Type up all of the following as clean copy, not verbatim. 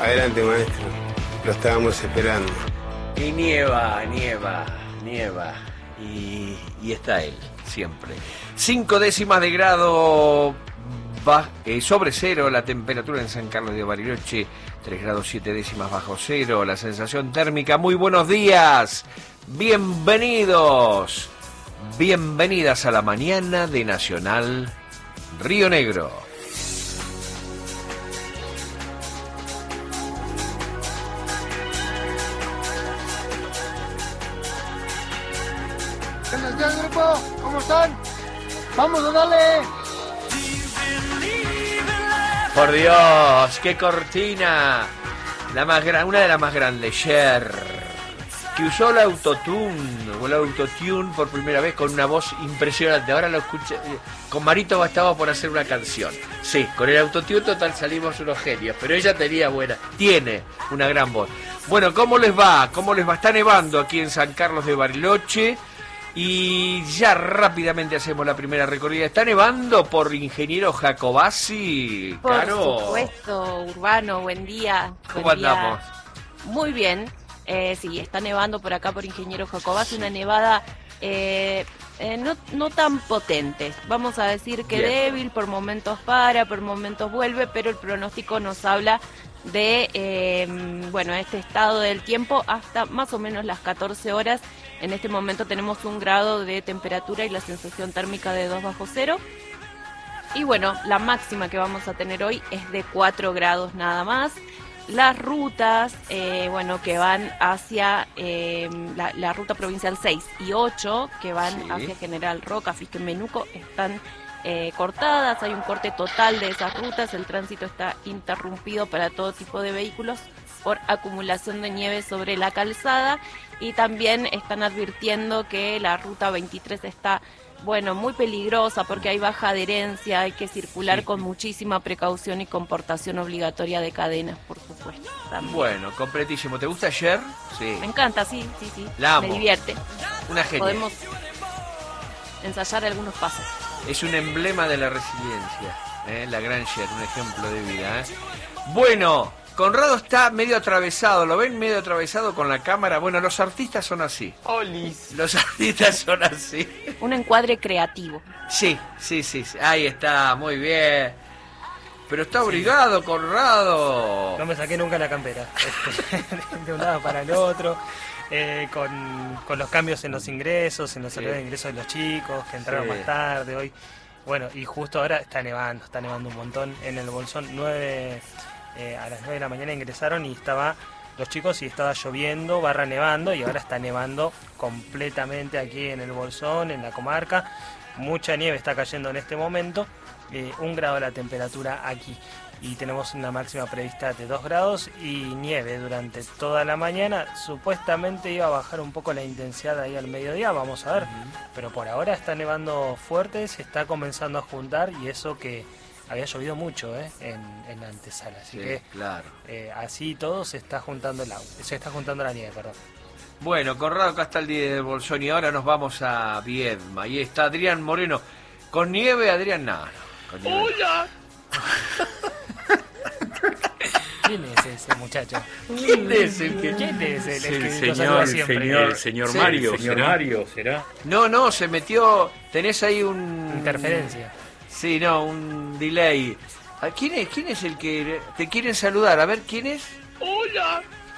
Adelante, maestro. Lo estábamos esperando. Y nieva. Y está él, siempre. 5 décimas de grado sobre cero la temperatura en San Carlos de Bariloche. 3 grados 7 décimas bajo cero. La sensación térmica. Muy buenos días. Bienvenidos. Bienvenidas a la mañana de Nacional Río Negro. Buenos días, grupo. ¿Cómo están? ¡Vamos a darle! Por Dios, qué cortina. Una de las más grandes, Cher, que usó el autotune por primera vez con una voz impresionante. Ahora lo escuché. Con Marito estaba por hacer una canción. Sí, con el autotune total salimos unos genios, pero ella tiene una gran voz. Bueno, ¿cómo les va? Está nevando aquí en San Carlos de Bariloche. Y ya rápidamente hacemos la primera recorrida. ¿Está nevando por Ingeniero Jacobasi, Caro? Por supuesto, Urbano, buen día. ¿Cómo andamos? Muy bien, sí, está nevando por acá por Ingeniero Jacobasi, una nevada no tan potente. Vamos a decir que Bien. Débil, por momentos por momentos vuelve, pero el pronóstico nos habla de este estado del tiempo hasta más o menos las 14 horas. En este momento tenemos 1 grado de temperatura y la sensación térmica de 2 bajo cero. Y bueno, la máxima que vamos a tener hoy es de 4 grados nada más. Las rutas, que van hacia la ruta provincial 6 y 8, que van Sí. hacia General Roca, Fisquemenuco, están cortadas. Hay un corte total de esas rutas. El tránsito está interrumpido para todo tipo de vehículos por acumulación de nieve sobre la calzada, y también están advirtiendo que la ruta 23 está muy peligrosa porque hay baja adherencia, hay que circular con muchísima precaución y con portación obligatoria de cadenas, por supuesto. También. Bueno, completísimo. ¿Te gusta Cher? Sí. Me encanta, sí. La amo. Me divierte. Una genia. Podemos ensayar algunos pasos. Es un emblema de la resiliencia, la gran Cher, un ejemplo de vida. Bueno, Conrado está medio atravesado, ¿lo ven medio atravesado con la cámara? Bueno, los artistas son así. Olis. Los artistas son así. Un encuadre creativo. Sí. Ahí está, muy bien. Pero está abrigado, Conrado. No me saqué nunca la campera. De un lado para el otro. Con los cambios en los ingresos, en los horarios de ingresos de los chicos, que entraron más tarde hoy. Bueno, y justo ahora está nevando un montón. En el Bolsón a las 9 de la mañana ingresaron y los chicos estaba lloviendo, nevando, y ahora está nevando completamente aquí en el Bolsón, en la comarca. Mucha nieve está cayendo en este momento, 1 grado la temperatura aquí. Y tenemos una máxima prevista de 2 grados y nieve durante toda la mañana. Supuestamente iba a bajar un poco la intensidad ahí al mediodía, vamos a ver. Pero por ahora está nevando fuerte, se está comenzando a juntar, y eso que había llovido mucho en la antesala. Así que claro. así todo se está juntando la nieve, perdón. Bueno, Conrado, acá está el día del Bolsón y ahora nos vamos a Viedma. Ahí está Adrián Moreno. ¿Con nieve, Adrián? No, con nieve. ¡Hola! ¿Quién es ese muchacho? ¿Quién es el que señor Sí, Mario, señor ¿será? Mario, ¿será? No, se metió. Tenés ahí un. Interferencia. Sí, un delay. ¿Quién es el que te quieren saludar? A ver, ¿quién es? ¡Hola!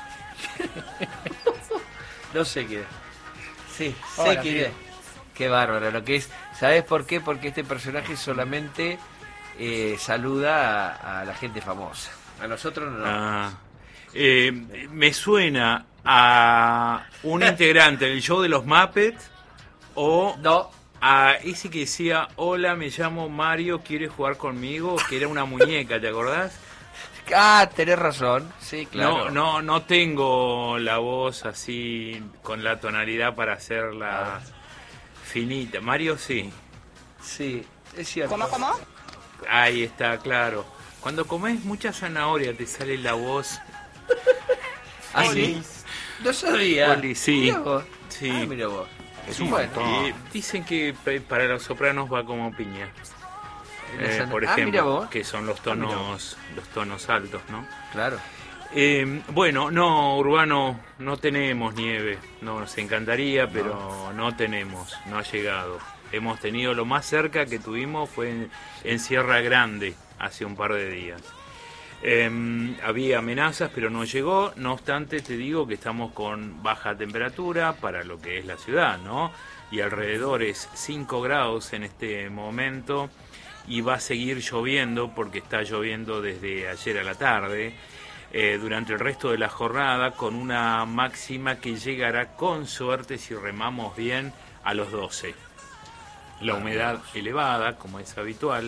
No sé quién es. Sí, sé Hola, quién pibe. es. Qué bárbaro lo que es. ¿Sabés por qué? Porque este personaje solamente saluda a la gente famosa. A nosotros no. Me suena a un integrante del show de los Muppets o No. a ese que decía: hola, me llamo Mario, ¿quieres jugar conmigo? Que era una muñeca, ¿te acordás? Ah, tenés razón. Sí, claro. No tengo la voz así con la tonalidad para hacerla finita. Mario sí. Sí, es cierto. ¿Cómo? Ahí está, claro. Cuando comes mucha zanahoria te sale la voz. ¿Ah, sí? No sabía. Oli, sí. Mirá vos. Sí. Ah, mira vos. Es un Bueno. montón. Dicen que para los sopranos va como piña. Por mira ejemplo, vos. que son los tonos altos, ¿no? Claro. Bueno, no, Urbano, no tenemos nieve. No, nos encantaría, pero no tenemos, no ha llegado. Hemos tenido, lo más cerca que tuvimos fue en Sierra Grande, hace un par de días. Había amenazas, pero no llegó. No obstante, te digo que estamos con baja temperatura para lo que es la ciudad, ¿no? Y alrededor es 5 grados en este momento, y va a seguir lloviendo porque está lloviendo desde ayer a la tarde, durante el resto de la jornada, con una máxima que llegará con suerte, si remamos bien, a los 12. La humedad elevada, como es habitual,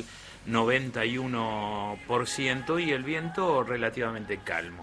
91%, y el viento relativamente calmo.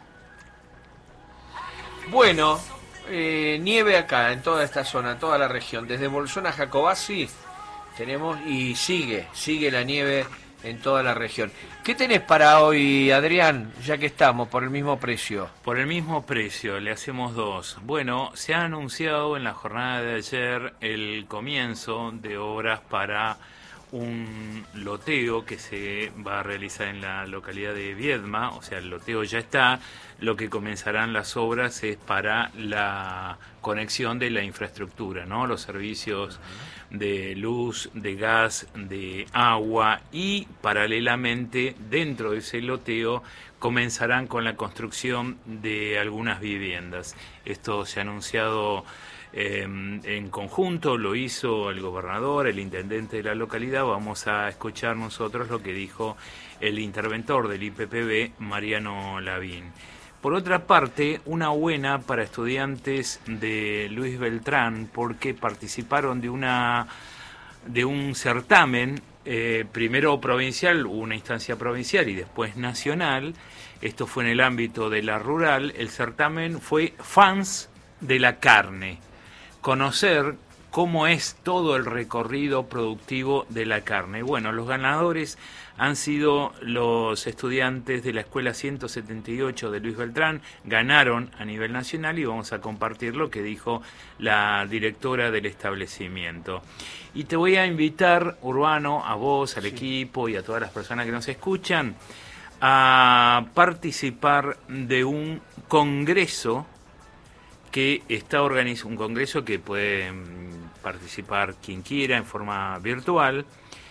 Bueno, nieve acá, en toda esta zona, toda la región, desde Bolsón a Jacobasi tenemos, y sigue la nieve en toda la región. ¿Qué tenés para hoy, Adrián, ya que estamos por el mismo precio? Por el mismo precio, le hacemos dos. Bueno, se ha anunciado en la jornada de ayer el comienzo de obras para un loteo que se va a realizar en la localidad de Viedma. O sea, el loteo ya está. Lo que comenzarán las obras es para la conexión de la infraestructura, ¿no? Los servicios de luz, de gas, de agua, y paralelamente dentro de ese loteo comenzarán con la construcción de algunas viviendas. Esto se ha anunciado en conjunto, lo hizo el gobernador, el intendente de la localidad. Vamos a escuchar nosotros lo que dijo el interventor del IPPB, Mariano Lavín. Por otra parte, una buena para estudiantes de Luis Beltrán, porque participaron de un certamen, primero provincial, una instancia provincial y después nacional. Esto fue en el ámbito de la rural. El certamen fue Fans de la Carne. Conocer cómo es todo el recorrido productivo de la carne. Bueno, los ganadores han sido los estudiantes de la Escuela 178 de Luis Beltrán. Ganaron a nivel nacional, y vamos a compartir lo que dijo la directora del establecimiento. Y te voy a invitar, Urbano, a vos, al equipo y a todas las personas que nos escuchan, a participar de un congreso que está organizado, un congreso que puede participar quien quiera en forma virtual.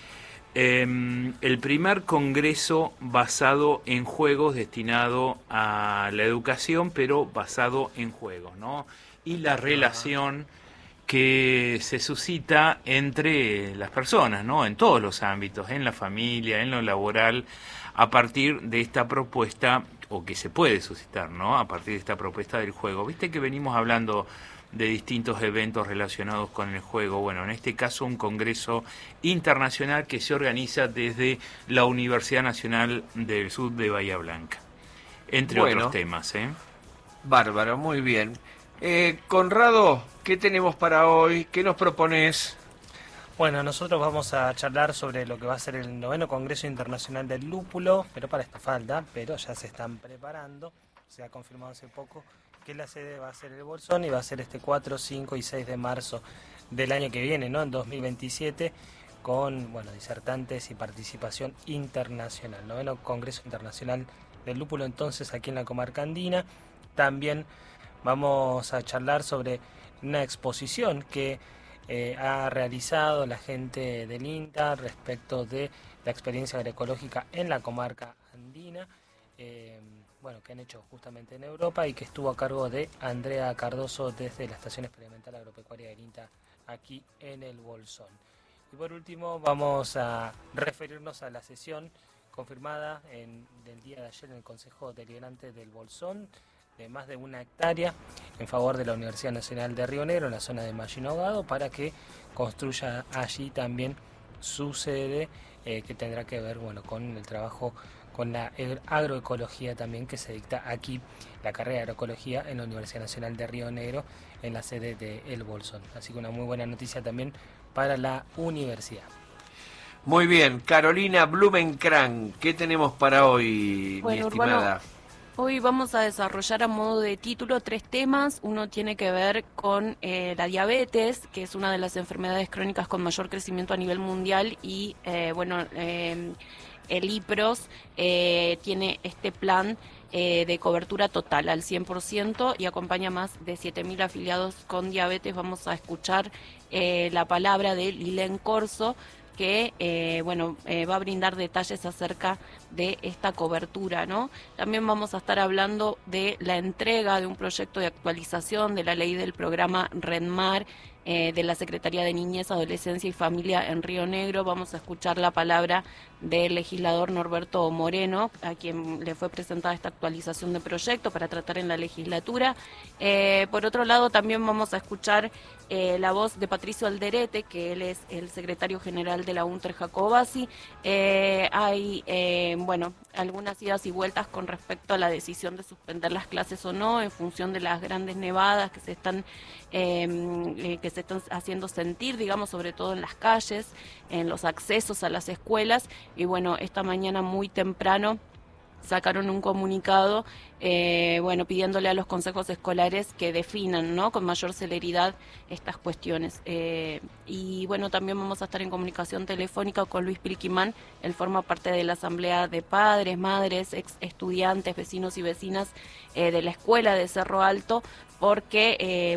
El primer congreso basado en juegos, destinado a la educación, pero basado en juegos, ¿no? Y la relación que se suscita entre las personas, ¿no? En todos los ámbitos, en la familia, en lo laboral, a partir de esta propuesta, o que se puede suscitar, ¿no? A partir de esta propuesta del juego. Viste que venimos hablando de distintos eventos relacionados con el juego. Bueno, en este caso un congreso internacional que se organiza desde la Universidad Nacional del Sur de Bahía Blanca, entre otros temas, ¿eh? Bárbaro, muy bien. Conrado, ¿qué tenemos para hoy? ¿Qué nos propones? Bueno, nosotros vamos a charlar sobre lo que va a ser el 9º Congreso Internacional del Lúpulo, pero para esto falta, pero ya se están preparando. Se ha confirmado hace poco que la sede va a ser el Bolsón, y va a ser este 4, 5 y 6 de marzo del año que viene, ¿no? En 2027, con, bueno, disertantes y participación internacional. 9º Congreso Internacional del Lúpulo, entonces, aquí en la comarca andina. También vamos a charlar sobre una exposición que ha realizado la gente del INTA respecto de la experiencia agroecológica en la comarca andina, bueno, que han hecho justamente en Europa, y que estuvo a cargo de Andrea Cardoso desde la Estación Experimental Agropecuaria del INTA aquí en el Bolsón. Y por último vamos a referirnos a la sesión confirmada del día de ayer en el Consejo Deliberante del Bolsón, de más de 1 hectárea en favor de la Universidad Nacional de Río Negro, en la zona de Mallín Ahogado, para que construya allí también su sede, que tendrá que ver, bueno, con el trabajo con la agroecología también, que se dicta aquí, la carrera de agroecología en la Universidad Nacional de Río Negro, en la sede de El Bolsón. Así que una muy buena noticia también para la universidad. Muy bien, Carolina Blumenkranz, ¿qué tenemos para hoy, mi estimada? Urbano, hoy vamos a desarrollar a modo de título 3 temas. Uno tiene que ver con la diabetes, que es una de las enfermedades crónicas con mayor crecimiento a nivel mundial, y el IPROS tiene este plan de cobertura total al 100% y acompaña más de 7.000 afiliados con diabetes. Vamos a escuchar la palabra de Lilén Corso, que va a brindar detalles acerca de esta cobertura, ¿no? También vamos a estar hablando de la entrega de un proyecto de actualización de la ley del programa RENMAR de la Secretaría de Niñez, Adolescencia y Familia en Río Negro. Vamos a escuchar la palabra del legislador Norberto Moreno, a quien le fue presentada esta actualización de proyecto para tratar en la legislatura. Por otro lado, también vamos a escuchar la voz de Patricio Alderete, que él es el secretario general de la UNTER Jacobasi. Hay algunas idas y vueltas con respecto a la decisión de suspender las clases o no, en función de las grandes nevadas que se están haciendo sentir, digamos, sobre todo en las calles, en los accesos a las escuelas. Y bueno, esta mañana muy temprano sacaron un comunicado pidiéndole a los consejos escolares que definan, ¿no?, con mayor celeridad estas cuestiones. Y bueno, también vamos a estar en comunicación telefónica con Luis Pilquimán. Él forma parte de la Asamblea de Padres, Madres, ex estudiantes, vecinos y vecinas de la escuela de Cerro Alto, porque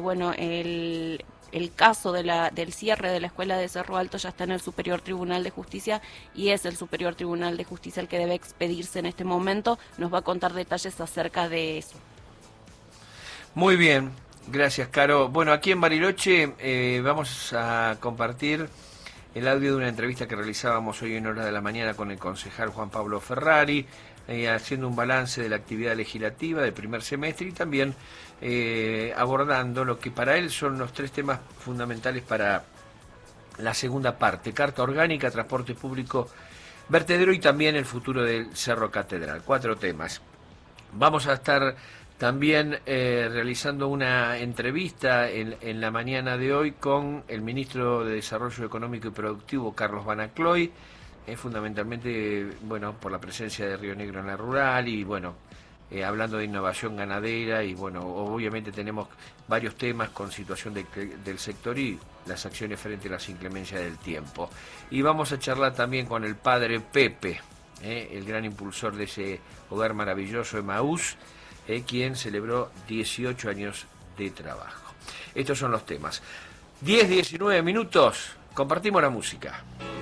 el caso del cierre de la escuela de Cerro Alto ya está en el Superior Tribunal de Justicia y es el Superior Tribunal de Justicia el que debe expedirse en este momento. Nos va a contar detalles acerca de eso. Muy bien, gracias, Caro. Bueno, aquí en Bariloche vamos a compartir el audio de una entrevista que realizábamos hoy en horas de la mañana con el concejal Juan Pablo Ferrari, haciendo un balance de la actividad legislativa del primer semestre y también abordando lo que para él son los 3 temas fundamentales para la segunda parte: carta orgánica, transporte público, vertedero y también el futuro del Cerro Catedral. 4 temas. Vamos a estar también realizando una entrevista en la mañana de hoy con el ministro de Desarrollo Económico y Productivo, Carlos Banacloy, fundamentalmente por la presencia de Río Negro en la rural y hablando de innovación ganadera y obviamente tenemos varios temas con situación del sector y las acciones frente a las inclemencias del tiempo. Y vamos a charlar también con el padre Pepe, el gran impulsor de ese hogar maravilloso Emaús, quien celebró 18 años de trabajo. Estos son los temas. 10-19 minutos, compartimos la música.